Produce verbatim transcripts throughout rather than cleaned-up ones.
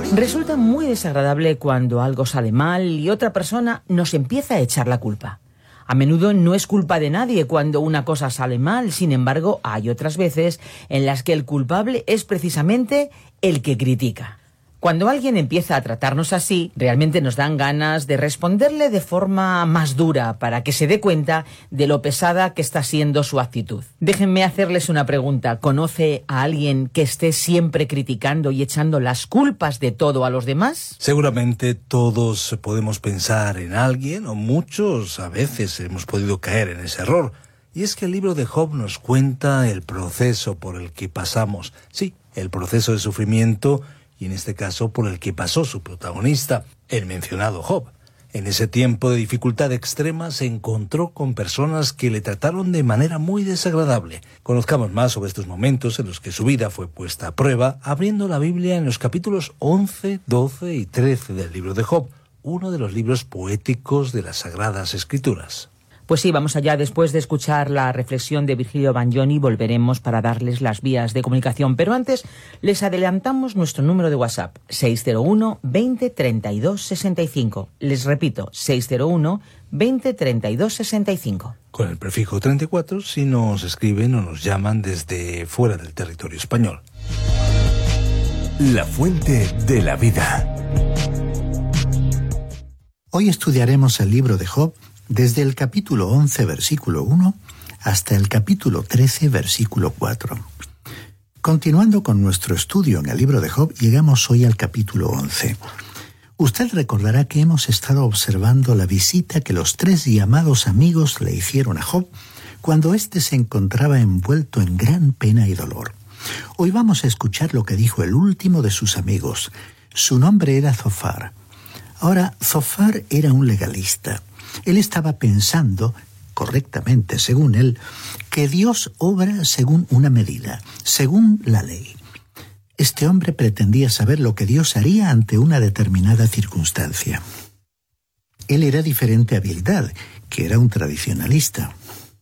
Resulta muy desagradable cuando algo sale mal y otra persona nos empieza a echar la culpa. A menudo no es culpa de nadie cuando una cosa sale mal, sin embargo, hay otras veces en las que el culpable es precisamente el que critica. Cuando alguien empieza a tratarnos así, realmente nos dan ganas de responderle de forma más dura para que se dé cuenta de lo pesada que está siendo su actitud. Déjenme hacerles una pregunta. ¿Conoce a alguien que esté siempre criticando y echando las culpas de todo a los demás? Seguramente todos podemos pensar en alguien, o muchos a veces hemos podido caer en ese error. Y es que el libro de Job nos cuenta el proceso por el que pasamos. Sí, el proceso de sufrimiento, y en este caso por el que pasó su protagonista, el mencionado Job. En ese tiempo de dificultad extrema se encontró con personas que le trataron de manera muy desagradable. Conozcamos más sobre estos momentos en los que su vida fue puesta a prueba, abriendo la Biblia en los capítulos once, doce y trece del libro de Job, uno de los libros poéticos de las Sagradas Escrituras. Pues sí, vamos allá. Después de escuchar la reflexión de Virgilio Bagnoni, volveremos para darles las vías de comunicación. Pero antes, les adelantamos nuestro número de WhatsApp, seis cero uno, veinte, treinta y dos, sesenta y cinco. Les repito, seis cero uno, veinte, treinta y dos, sesenta y cinco. Con el prefijo treinta y cuatro si nos escriben o nos llaman desde fuera del territorio español. La fuente de la vida. Hoy estudiaremos el libro de Job desde el capítulo once, versículo uno, hasta el capítulo trece, versículo cuatro. Continuando con nuestro estudio en el libro de Job, llegamos hoy al capítulo once. Usted recordará que hemos estado observando la visita que los tres llamados amigos le hicieron a Job cuando éste se encontraba envuelto en gran pena y dolor. Hoy vamos a escuchar lo que dijo el último de sus amigos. Su nombre era Zofar. Ahora, Zofar era un legalista. Él estaba pensando, correctamente según él, que Dios obra según una medida, según la ley. Este hombre pretendía saber lo que Dios haría ante una determinada circunstancia. Él era diferente a Bildad, que era un tradicionalista.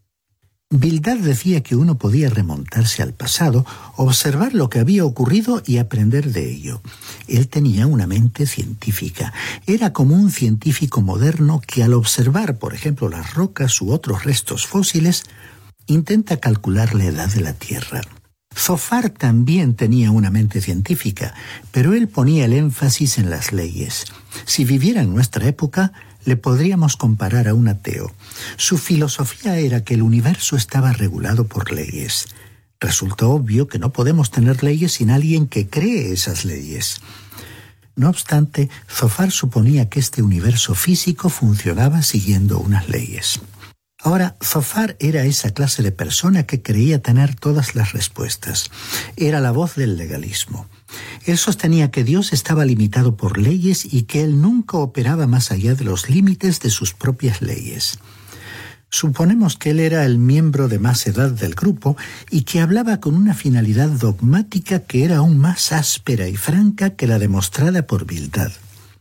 Bildad decía que uno podía remontarse al pasado, observar lo que había ocurrido y aprender de ello. Él tenía una mente científica. Era como un científico moderno que al observar, por ejemplo, las rocas u otros restos fósiles, intenta calcular la edad de la Tierra. Zofar también tenía una mente científica, pero él ponía el énfasis en las leyes. Si viviera en nuestra época, le podríamos comparar a un ateo. Su filosofía era que el universo estaba regulado por leyes. Resulta obvio que no podemos tener leyes sin alguien que cree esas leyes. No obstante, Zofar suponía que este universo físico funcionaba siguiendo unas leyes. Ahora, Zofar era esa clase de persona que creía tener todas las respuestas. Era la voz del legalismo. Él sostenía que Dios estaba limitado por leyes y que él nunca operaba más allá de los límites de sus propias leyes. Suponemos que él era el miembro de más edad del grupo y que hablaba con una finalidad dogmática que era aún más áspera y franca que la demostrada por Bildad.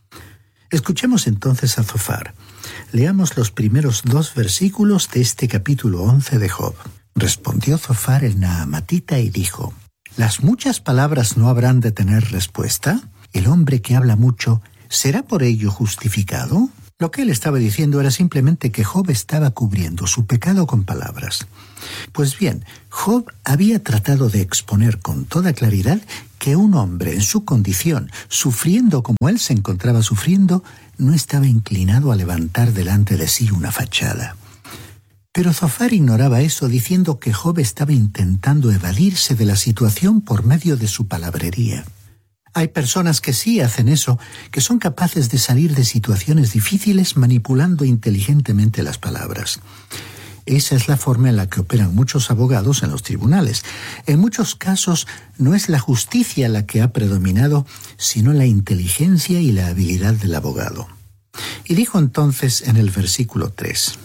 Escuchemos entonces a Zofar. Leamos los primeros dos versículos de este capítulo once de Job. Respondió Zofar el naamatita y dijo: ¿Las muchas palabras no habrán de tener respuesta? ¿El hombre que habla mucho será por ello justificado? Lo que él estaba diciendo era simplemente que Job estaba cubriendo su pecado con palabras. Pues bien, Job había tratado de exponer con toda claridad que un hombre en su condición, sufriendo como él se encontraba sufriendo, no estaba inclinado a levantar delante de sí una fachada. Pero Zofar ignoraba eso, diciendo que Job estaba intentando evadirse de la situación por medio de su palabrería. Hay personas que sí hacen eso, que son capaces de salir de situaciones difíciles manipulando inteligentemente las palabras. Esa es la forma en la que operan muchos abogados en los tribunales. En muchos casos no es la justicia la que ha predominado, sino la inteligencia y la habilidad del abogado. Y dijo entonces en el versículo tres: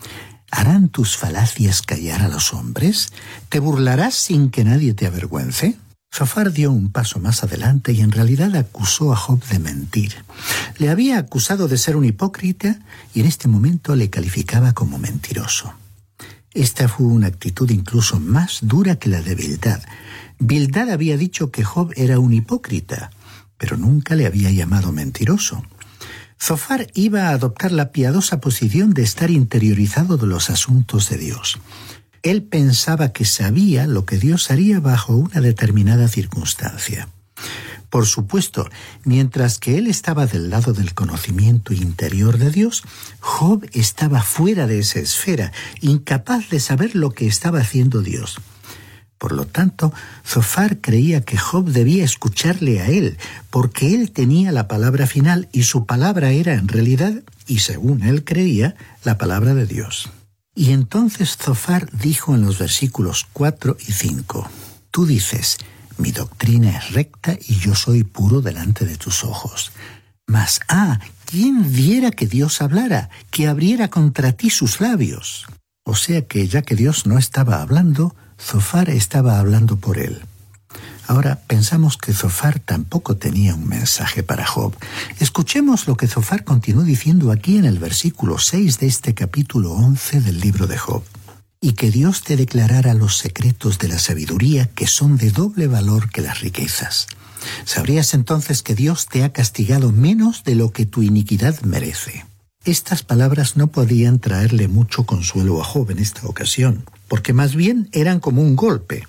¿Harán tus falacias callar a los hombres? ¿Te burlarás sin que nadie te avergüence? Zofar dio un paso más adelante y en realidad acusó a Job de mentir. Le había acusado de ser un hipócrita y en este momento le calificaba como mentiroso. Esta fue una actitud incluso más dura que la de Bildad. Bildad había dicho que Job era un hipócrita, pero nunca le había llamado mentiroso. Zofar iba a adoptar la piadosa posición de estar interiorizado de los asuntos de Dios. Él pensaba que sabía lo que Dios haría bajo una determinada circunstancia. Por supuesto, mientras que él estaba del lado del conocimiento interior de Dios, Job estaba fuera de esa esfera, incapaz de saber lo que estaba haciendo Dios. Por lo tanto, Zofar creía que Job debía escucharle a él, porque él tenía la palabra final y su palabra era en realidad, y según él creía, la palabra de Dios. Y entonces Zofar dijo en los versículos cuatro y cinco, «Tú dices, mi doctrina es recta y yo soy puro delante de tus ojos. Mas, ah, ¿quién viera que Dios hablara, que abriera contra ti sus labios?» O sea que ya que Dios no estaba hablando, Zofar estaba hablando por él. Ahora pensamos que Zofar tampoco tenía un mensaje para Job. Escuchemos lo que Zofar continuó diciendo aquí en el versículo seis de este capítulo once del libro de Job. «Y que Dios te declarara los secretos de la sabiduría que son de doble valor que las riquezas. Sabrías entonces que Dios te ha castigado menos de lo que tu iniquidad merece». Estas palabras no podían traerle mucho consuelo a Job en esta ocasión, porque más bien eran como un golpe.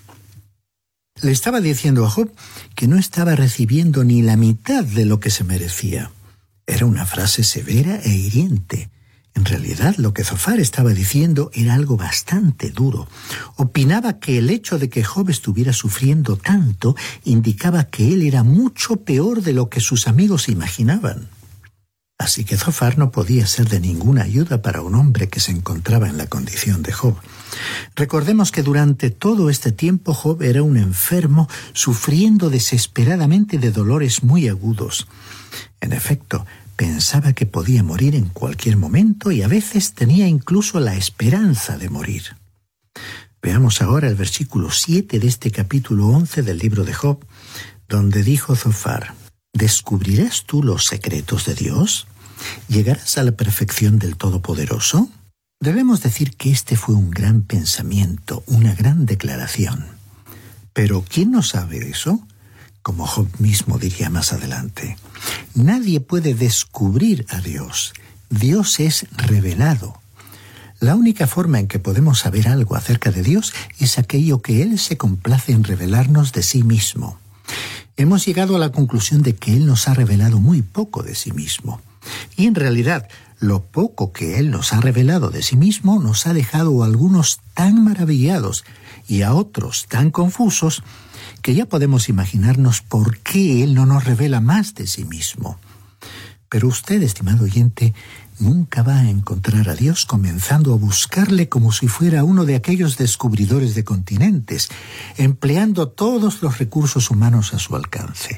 Le estaba diciendo a Job que no estaba recibiendo ni la mitad de lo que se merecía. Era una frase severa e hiriente. En realidad, lo que Zofar estaba diciendo era algo bastante duro. Opinaba que el hecho de que Job estuviera sufriendo tanto indicaba que él era mucho peor de lo que sus amigos imaginaban. Así que Zofar no podía ser de ninguna ayuda para un hombre que se encontraba en la condición de Job. Recordemos que durante todo este tiempo Job era un enfermo, sufriendo desesperadamente de dolores muy agudos. En efecto, pensaba que podía morir en cualquier momento y a veces tenía incluso la esperanza de morir. Veamos ahora el versículo siete de este capítulo once del libro de Job, donde dijo Zofar, ¿descubrirás tú los secretos de Dios? ¿Llegarás a la perfección del Todopoderoso? Debemos decir que este fue un gran pensamiento, una gran declaración. Pero ¿quién no sabe eso? Como Job mismo diría más adelante, nadie puede descubrir a Dios. Dios es revelado. La única forma en que podemos saber algo acerca de Dios es aquello que Él se complace en revelarnos de sí mismo. Hemos llegado a la conclusión de que Él nos ha revelado muy poco de sí mismo. Y en realidad, lo poco que Él nos ha revelado de sí mismo nos ha dejado a algunos tan maravillados y a otros tan confusos que ya podemos imaginarnos por qué Él no nos revela más de sí mismo. Pero usted, estimado oyente, nunca va a encontrar a Dios comenzando a buscarle como si fuera uno de aquellos descubridores de continentes, empleando todos los recursos humanos a su alcance.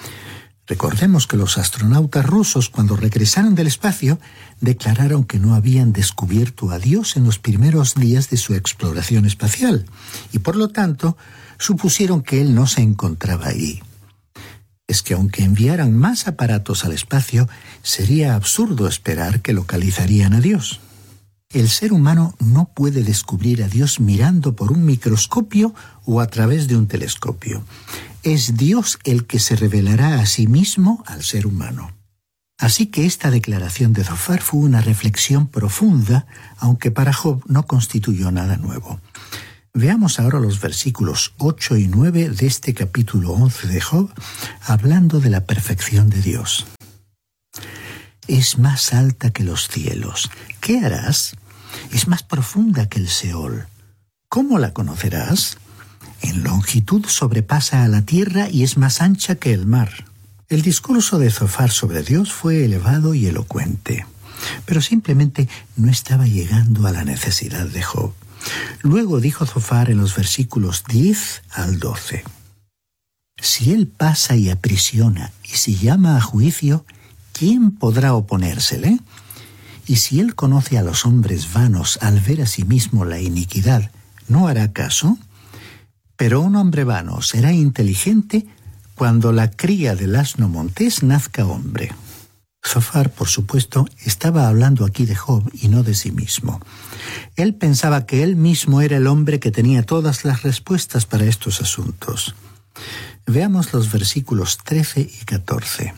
Recordemos que los astronautas rusos, cuando regresaron del espacio, declararon que no habían descubierto a Dios en los primeros días de su exploración espacial, y por lo tanto, supusieron que Él no se encontraba ahí. Es que aunque enviaran más aparatos al espacio, sería absurdo esperar que localizarían a Dios. El ser humano no puede descubrir a Dios mirando por un microscopio o a través de un telescopio. Es Dios el que se revelará a sí mismo al ser humano. Así que esta declaración de Zofar fue una reflexión profunda, aunque para Job no constituyó nada nuevo. Veamos ahora los versículos ocho y nueve de este capítulo once de Job, hablando de la perfección de Dios. Es más alta que los cielos. ¿Qué harás? Es más profunda que el Seol. ¿Cómo la conocerás? En longitud sobrepasa a la tierra y es más ancha que el mar. El discurso de Zofar sobre Dios fue elevado y elocuente, pero simplemente no estaba llegando a la necesidad de Job. Luego dijo Zofar en los versículos diez al doce, si él pasa y aprisiona y si llama a juicio, ¿quién podrá oponérsele? Y si él conoce a los hombres vanos al ver a sí mismo la iniquidad, ¿no hará caso? Pero un hombre vano será inteligente cuando la cría del asno montés nazca hombre. Zofar, por supuesto, estaba hablando aquí de Job y no de sí mismo. Él pensaba que él mismo era el hombre que tenía todas las respuestas para estos asuntos. Veamos los versículos trece y catorce.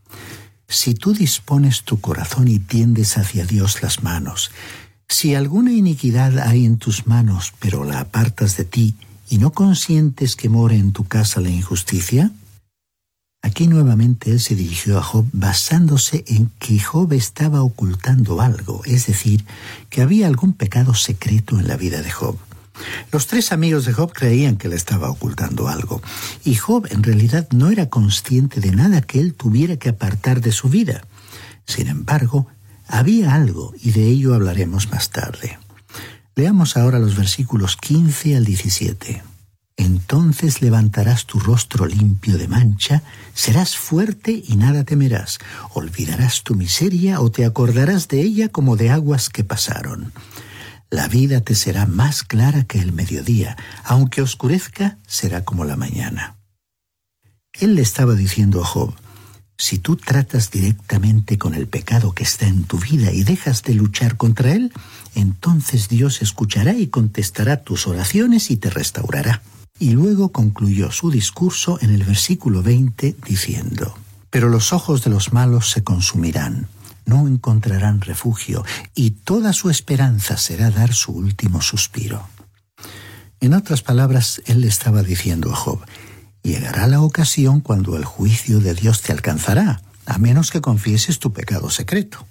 Si tú dispones tu corazón y tiendes hacia Dios las manos, si alguna iniquidad hay en tus manos, pero la apartas de ti, y no consientes que more en tu casa la injusticia. Aquí nuevamente él se dirigió a Job basándose en que Job estaba ocultando algo, es decir, que había algún pecado secreto en la vida de Job. Los tres amigos de Job creían que le estaba ocultando algo, y Job en realidad no era consciente de nada que él tuviera que apartar de su vida. Sin embargo, había algo, y de ello hablaremos más tarde. Leamos ahora los versículos quince al diecisiete. Entonces levantarás tu rostro limpio de mancha, serás fuerte y nada temerás. Olvidarás tu miseria o te acordarás de ella como de aguas que pasaron. La vida te será más clara que el mediodía, aunque oscurezca, será como la mañana. Él le estaba diciendo a Job, si tú tratas directamente con el pecado que está en tu vida y dejas de luchar contra él, entonces Dios escuchará y contestará tus oraciones y te restaurará. Y luego concluyó su discurso en el versículo veinte diciendo, pero los ojos de los malos se consumirán, no encontrarán refugio, y toda su esperanza será dar su último suspiro. En otras palabras, él le estaba diciendo a Job, llegará la ocasión cuando el juicio de Dios te alcanzará, a menos que confieses tu pecado secreto.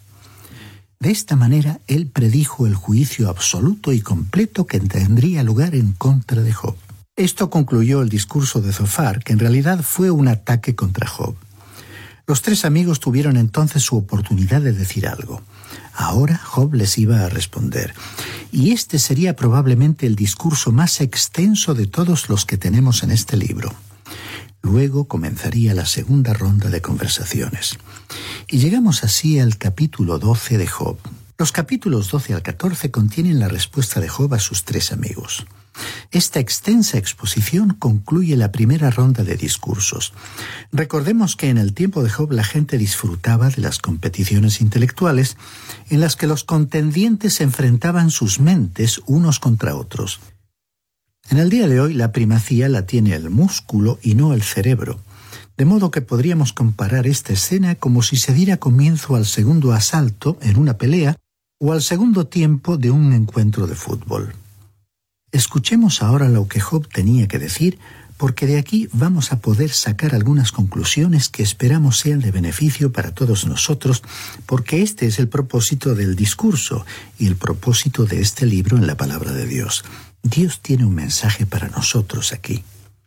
De esta manera, él predijo el juicio absoluto y completo que tendría lugar en contra de Job. Esto concluyó el discurso de Zofar, que en realidad fue un ataque contra Job. Los tres amigos tuvieron entonces su oportunidad de decir algo. Ahora Job les iba a responder, y este sería probablemente el discurso más extenso de todos los que tenemos en este libro. Luego comenzaría la segunda ronda de conversaciones. Y llegamos así al capítulo doce de Job. Los capítulos doce al catorce contienen la respuesta de Job a sus tres amigos. Esta extensa exposición concluye la primera ronda de discursos. Recordemos que en el tiempo de Job la gente disfrutaba de las competiciones intelectuales en las que los contendientes enfrentaban sus mentes unos contra otros. En el día de hoy la primacía la tiene el músculo y no el cerebro, de modo que podríamos comparar esta escena como si se diera comienzo al segundo asalto en una pelea o al segundo tiempo de un encuentro de fútbol. Escuchemos ahora lo que Job tenía que decir, porque de aquí vamos a poder sacar algunas conclusiones que esperamos sean de beneficio para todos nosotros, porque este es el propósito del discurso y el propósito de este libro en la palabra de Dios. Dios tiene un mensaje para nosotros aquí.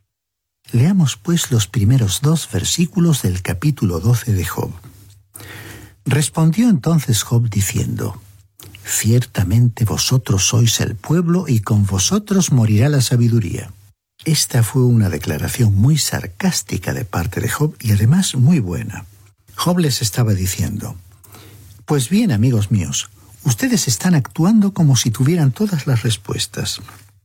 Leamos pues los primeros dos versículos del capítulo doce de Job. Respondió entonces Job diciendo, ciertamente vosotros sois el pueblo y con vosotros morirá la sabiduría. Esta fue una declaración muy sarcástica de parte de Job y además muy buena. Job les estaba diciendo, pues bien, amigos míos, ustedes están actuando como si tuvieran todas las respuestas.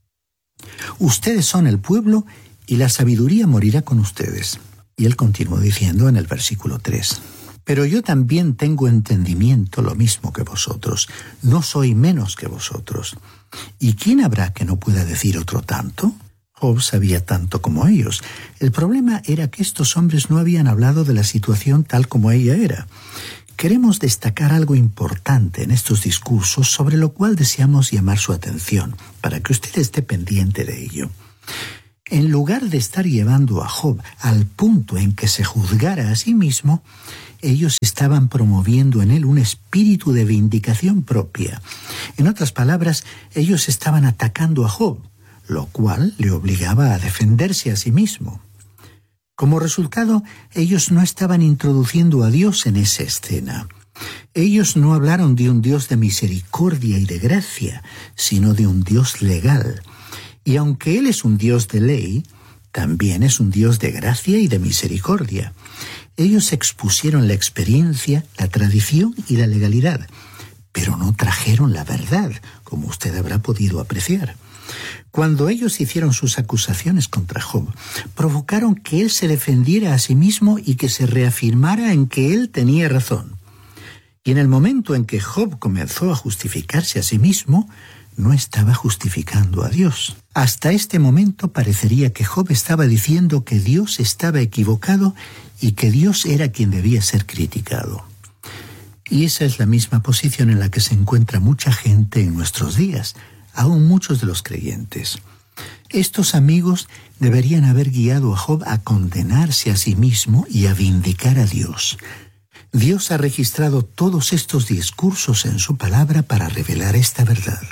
Ustedes son el pueblo y la sabiduría morirá con ustedes. Y él continuó diciendo en el versículo tres, pero yo también tengo entendimiento lo mismo que vosotros, no soy menos que vosotros. ¿Y quién habrá que no pueda decir otro tanto? Job sabía tanto como ellos. El problema era que estos hombres no habían hablado de la situación tal como ella era. Queremos destacar algo importante en estos discursos sobre lo cual deseamos llamar su atención, para que usted esté pendiente de ello. En lugar de estar llevando a Job al punto en que se juzgara a sí mismo, ellos estaban promoviendo en él un espíritu de vindicación propia. En otras palabras, ellos estaban atacando a Job, lo cual le obligaba a defenderse a sí mismo. Como resultado, ellos no estaban introduciendo a Dios en esa escena. Ellos no hablaron de un Dios de misericordia y de gracia, sino de un Dios legal. Y aunque Él es un Dios de ley, también es un Dios de gracia y de misericordia. Ellos expusieron la experiencia, la tradición y la legalidad, pero no trajeron la verdad, como usted habrá podido apreciar. Cuando ellos hicieron sus acusaciones contra Job, provocaron que él se defendiera a sí mismo y que se reafirmara en que él tenía razón. Y en el momento en que Job comenzó a justificarse a sí mismo, no estaba justificando a Dios. Hasta este momento parecería que Job estaba diciendo que Dios estaba equivocado y que Dios era quien debía ser criticado. Y esa es la misma posición en la que se encuentra mucha gente en nuestros días, aún muchos de los creyentes. Estos amigos deberían haber guiado a Job a condenarse a sí mismo y a vindicar a Dios. Dios ha registrado todos estos discursos en su palabra para revelar esta verdad.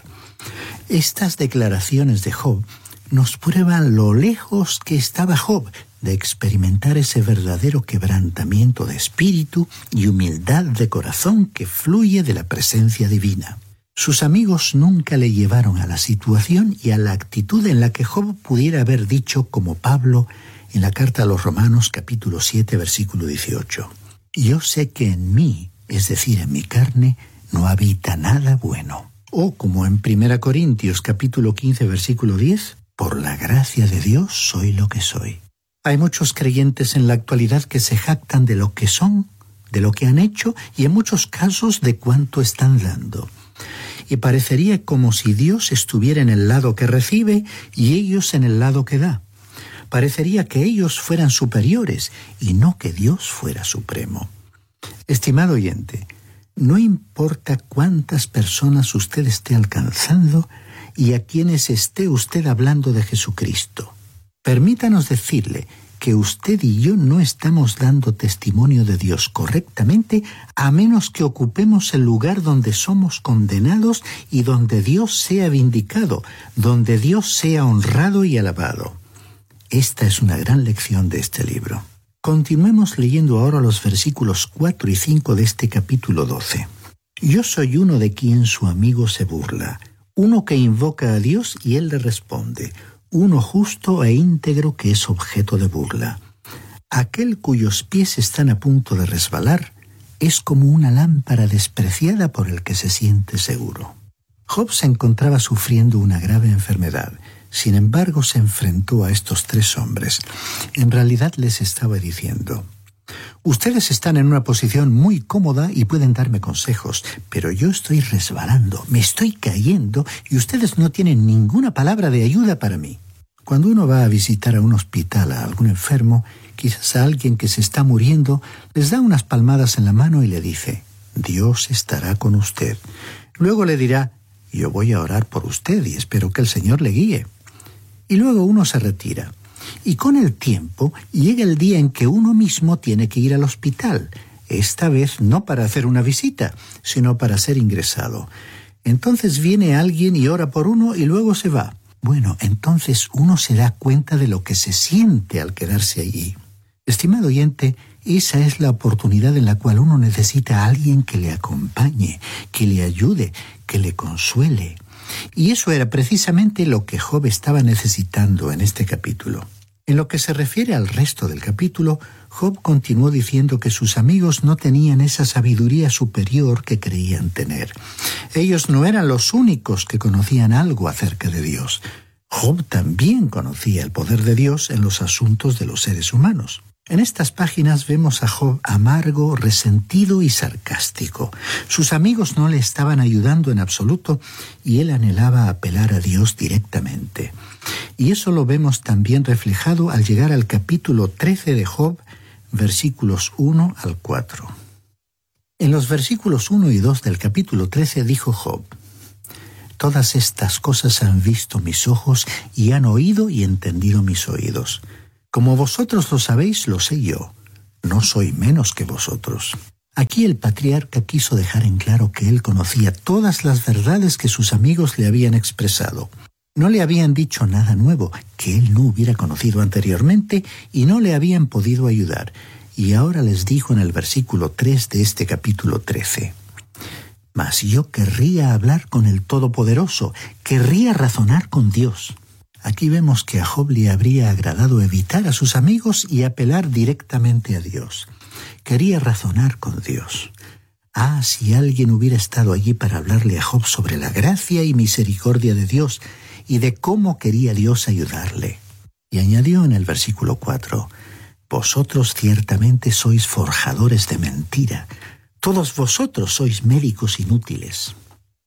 Estas declaraciones de Job nos prueban lo lejos que estaba Job de experimentar ese verdadero quebrantamiento de espíritu y humildad de corazón que fluye de la presencia divina. Sus amigos nunca le llevaron a la situación y a la actitud en la que Job pudiera haber dicho, como Pablo en la carta a los Romanos capítulo siete versículo dieciocho: yo sé que en mí, es decir, en mi carne, no habita nada bueno. O como en primera Corintios capítulo quince versículo diez: por la gracia de Dios soy lo que soy. Hay muchos creyentes en la actualidad que se jactan de lo que son, de lo que han hecho y en muchos casos de cuánto están dando. Y parecería como si Dios estuviera en el lado que recibe y ellos en el lado que da. Parecería que ellos fueran superiores y no que Dios fuera supremo. Estimado oyente, no importa cuántas personas usted esté alcanzando y a quienes esté usted hablando de Jesucristo. Permítanos decirle que usted y yo no estamos dando testimonio de Dios correctamente a menos que ocupemos el lugar donde somos condenados y donde Dios sea vindicado, donde Dios sea honrado y alabado. Esta es una gran lección de este libro. Continuemos leyendo ahora los versículos cuatro y cinco de este capítulo doce. Yo soy uno de quien su amigo se burla, uno que invoca a Dios y él le responde, uno justo e íntegro que es objeto de burla. Aquel cuyos pies están a punto de resbalar es como una lámpara despreciada por el que se siente seguro. Job se encontraba sufriendo una grave enfermedad. Sin embargo, se enfrentó a estos tres hombres. En realidad les estaba diciendo: ustedes están en una posición muy cómoda y pueden darme consejos, pero yo estoy resbalando, me estoy cayendo y ustedes no tienen ninguna palabra de ayuda para mí. Cuando uno va a visitar a un hospital a algún enfermo, quizás a alguien que se está muriendo, les da unas palmadas en la mano y le dice: Dios estará con usted. Luego le dirá: yo voy a orar por usted y espero que el Señor le guíe. Y luego uno se retira. Y con el tiempo llega el día en que uno mismo tiene que ir al hospital, esta vez no para hacer una visita, sino para ser ingresado. Entonces viene alguien y ora por uno y luego se va. Bueno, entonces uno se da cuenta de lo que se siente al quedarse allí. Estimado oyente, esa es la oportunidad en la cual uno necesita a alguien que le acompañe, que le ayude, que le consuele. Y eso era precisamente lo que Job estaba necesitando en este capítulo. En lo que se refiere al resto del capítulo, Job continuó diciendo que sus amigos no tenían esa sabiduría superior que creían tener. Ellos no eran los únicos que conocían algo acerca de Dios. Job también conocía el poder de Dios en los asuntos de los seres humanos. En estas páginas vemos a Job amargo, resentido y sarcástico. Sus amigos no le estaban ayudando en absoluto y él anhelaba apelar a Dios directamente. Y eso lo vemos también reflejado al llegar al capítulo trece de Job, versículos uno al cuatro. En los versículos uno y dos del capítulo trece dijo Job: todas estas cosas han visto mis ojos y han oído y entendido mis oídos. Como vosotros lo sabéis, lo sé yo. No soy menos que vosotros. Aquí el patriarca quiso dejar en claro que él conocía todas las verdades que sus amigos le habían expresado. No le habían dicho nada nuevo que él no hubiera conocido anteriormente y no le habían podido ayudar. Y ahora les dijo en el versículo tres de este capítulo trece: mas yo querría hablar con el Todopoderoso, querría razonar con Dios. Aquí vemos que a Job le habría agradado evitar a sus amigos y apelar directamente a Dios. Quería razonar con Dios. Ah, si alguien hubiera estado allí para hablarle a Job sobre la gracia y misericordia de Dios y de cómo quería Dios ayudarle. Y añadió en el versículo cuatro: vosotros ciertamente sois forjadores de mentira, todos vosotros sois médicos inútiles.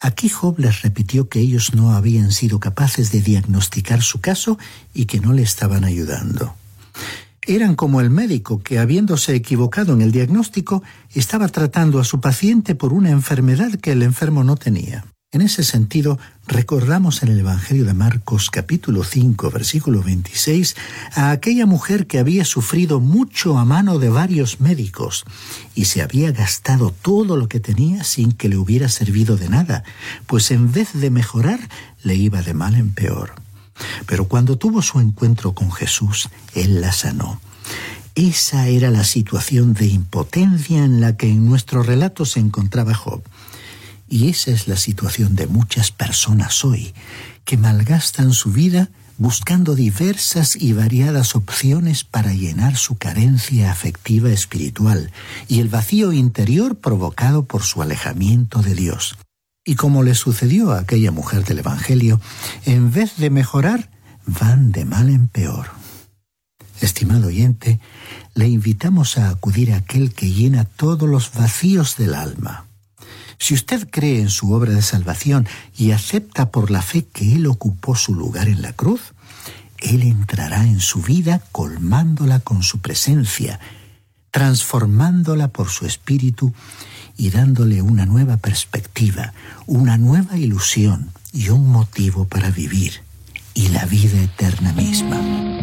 Aquí Job les repitió que ellos no habían sido capaces de diagnosticar su caso y que no le estaban ayudando. Eran como el médico que, habiéndose equivocado en el diagnóstico, estaba tratando a su paciente por una enfermedad que el enfermo no tenía. En ese sentido, recordamos en el Evangelio de Marcos, capítulo cinco, versículo veintiséis, a aquella mujer que había sufrido mucho a mano de varios médicos y se había gastado todo lo que tenía sin que le hubiera servido de nada, pues en vez de mejorar, le iba de mal en peor. Pero cuando tuvo su encuentro con Jesús, Él la sanó. Esa era la situación de impotencia en la que en nuestro relato se encontraba Job. Y esa es la situación de muchas personas hoy, que malgastan su vida buscando diversas y variadas opciones para llenar su carencia afectiva espiritual y el vacío interior provocado por su alejamiento de Dios. Y como le sucedió a aquella mujer del Evangelio, en vez de mejorar, van de mal en peor. Estimado oyente, le invitamos a acudir a aquel que llena todos los vacíos del alma. Si usted cree en su obra de salvación y acepta por la fe que Él ocupó su lugar en la cruz, Él entrará en su vida colmándola con su presencia, transformándola por su espíritu y dándole una nueva perspectiva, una nueva ilusión y un motivo para vivir, y la vida eterna misma.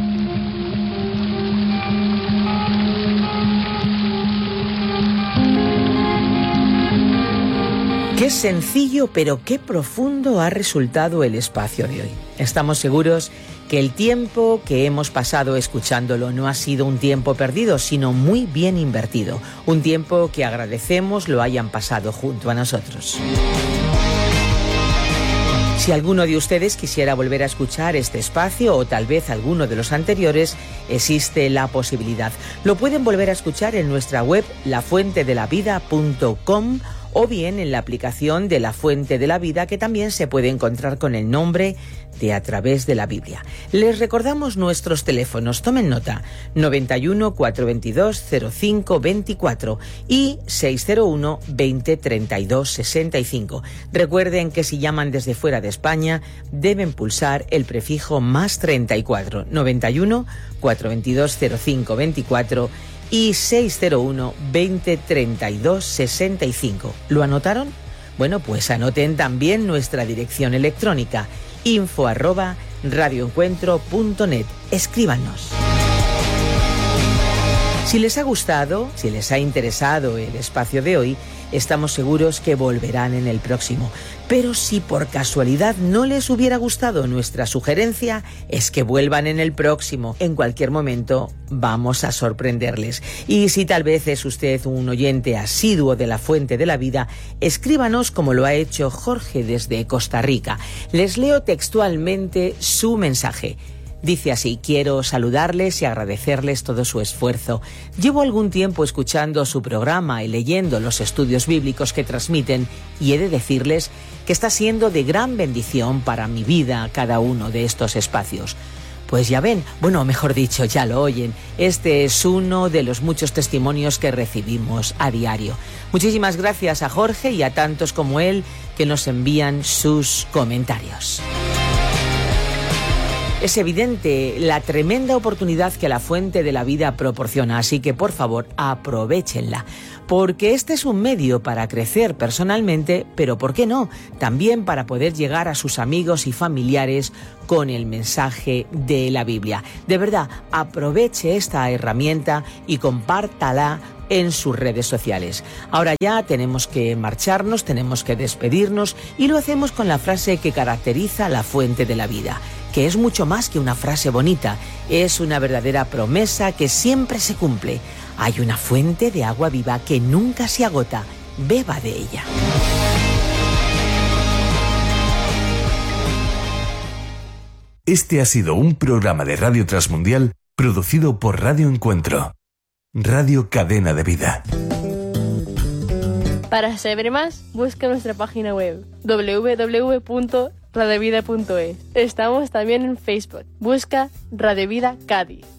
Qué sencillo, pero qué profundo ha resultado el espacio de hoy. Estamos seguros que el tiempo que hemos pasado escuchándolo no ha sido un tiempo perdido, sino muy bien invertido. Un tiempo que agradecemos lo hayan pasado junto a nosotros. Si alguno de ustedes quisiera volver a escuchar este espacio o tal vez alguno de los anteriores, existe la posibilidad. Lo pueden volver a escuchar en nuestra web la fuente de la vida punto com o bien en la aplicación de La Fuente de la Vida, que también se puede encontrar con el nombre de A Través de la Biblia. Les recordamos nuestros teléfonos, tomen nota, noventa y uno, cuatrocientos veintidós, cero cinco veinticuatro y seiscientos uno, veinte, treinta y dos, sesenta y cinco. Recuerden que si llaman desde fuera de España, deben pulsar el prefijo más treinta y cuatro, noventa y uno, cuatrocientos veintidós, cero cinco veinticuatro y seiscientos uno, veinte, treinta y dos, sesenta y cinco. ¿Lo anotaron? Bueno, pues anoten también nuestra dirección electrónica, info arroba radioencuentro punto net. Escríbanos. Si les ha gustado, si les ha interesado el espacio de hoy, estamos seguros que volverán en el próximo. Pero si por casualidad no les hubiera gustado nuestra sugerencia, es que vuelvan en el próximo. En cualquier momento vamos a sorprenderles. Y si tal vez es usted un oyente asiduo de La Fuente de la Vida, escríbanos como lo ha hecho Jorge desde Costa Rica. Les leo textualmente su mensaje. Dice así: quiero saludarles y agradecerles todo su esfuerzo. Llevo algún tiempo escuchando su programa y leyendo los estudios bíblicos que transmiten y he de decirles que está siendo de gran bendición para mi vida cada uno de estos espacios. Pues ya ven, bueno, mejor dicho, ya lo oyen. Este es uno de los muchos testimonios que recibimos a diario. Muchísimas gracias a Jorge y a tantos como él que nos envían sus comentarios. Es evidente la tremenda oportunidad que La Fuente de la Vida proporciona, así que por favor aprovéchenla, porque este es un medio para crecer personalmente, pero ¿por qué no? También para poder llegar a sus amigos y familiares con el mensaje de la Biblia. De verdad, aproveche esta herramienta y compártala en sus redes sociales. Ahora ya tenemos que marcharnos, tenemos que despedirnos y lo hacemos con la frase que caracteriza La Fuente de la Vida, que es mucho más que una frase bonita, es una verdadera promesa que siempre se cumple. Hay una fuente de agua viva que nunca se agota, beba de ella. Este ha sido un programa de Radio Transmundial producido por Radio Encuentro, Radio Cadena de Vida. Para saber más, busca nuestra página web doble u doble u doble u punto radio vida punto es. Estamos también en Facebook. Busca Radio Vida Cádiz.